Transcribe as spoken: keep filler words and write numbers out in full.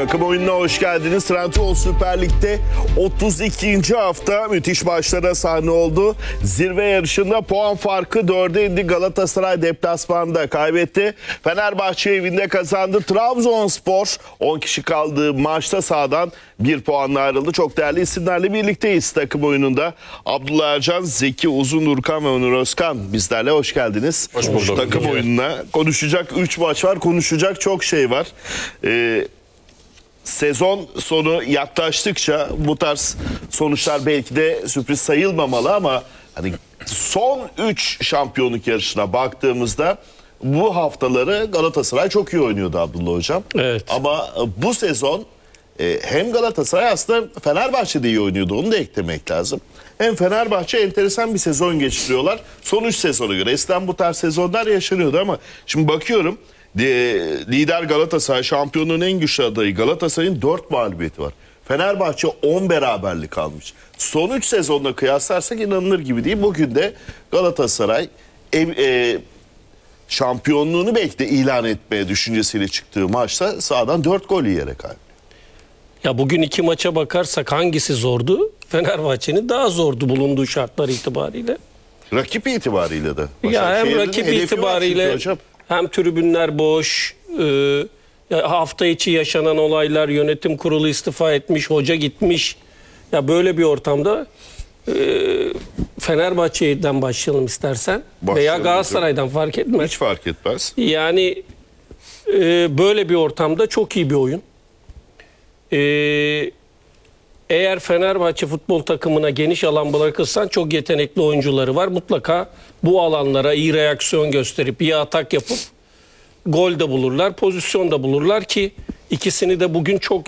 Takım oyununa hoş geldiniz. Trendyol Süper Lig'de otuz ikinci hafta müthiş maçlara sahne oldu. Zirve yarışında puan farkı dörde indi. Galatasaray deplasmanda kaybetti. Fenerbahçe evinde kazandı. Trabzonspor on kişi kaldığı maçta sahadan bir puanla ayrıldı. Çok değerli isimlerle birlikteyiz takım oyununda. Abdullah Ercan, Zeki Uzun, Urkan ve Onur Özkan bizlerle hoş geldiniz. Hoş bulduk. Takım oyununa konuşacak üç maç var. Konuşacak çok şey var. Ee, Sezon sonu yaklaştıkça bu tarz sonuçlar belki de sürpriz sayılmamalı ama hani son üç şampiyonluk yarışına baktığımızda bu haftaları Galatasaray çok iyi oynuyordu Abdullah Hocam. Evet. Ama bu sezon e, hem Galatasaray aslında Fenerbahçe de iyi oynuyordu, onu da eklemek lazım. Hem Fenerbahçe enteresan bir sezon geçiriyorlar. Son üç sezona göre. Eskiden bu tarz sezonlar yaşanıyordu ama şimdi bakıyorum. De, lider Galatasaray, şampiyonluğun en güçlü adayı Galatasaray'ın dört mağlubiyeti var. Fenerbahçe on beraberlik almış. Son üç sezonla kıyaslarsak inanılır gibi değil. Bugün de Galatasaray ev, e, şampiyonluğunu belki de ilan etmeye düşüncesiyle çıktığı maçta sahadan dört gol yiyerek kaybetti. Ya bugün iki maça bakarsak hangisi zordu? Fenerbahçe'nin daha zordu bulunduğu şartlar itibariyle. Rakip itibariyle de. Ya hem rakip itibariyle hem tribünler boş. E, ya hafta içi yaşanan olaylar, yönetim kurulu istifa etmiş, hoca gitmiş. Ya böyle bir ortamda e, Fenerbahçe'den başlayalım istersen. Başlayalım Veya Galatasaray'dan hocam. Fark etmez. Hiç fark etmez. Yani e, böyle bir ortamda çok iyi bir oyun. Eee Eğer Fenerbahçe futbol takımına geniş alan bırakırsan çok yetenekli oyuncuları var. Mutlaka bu alanlara iyi reaksiyon gösterip iyi atak yapıp gol de bulurlar, pozisyon da bulurlar ki ikisini de bugün çok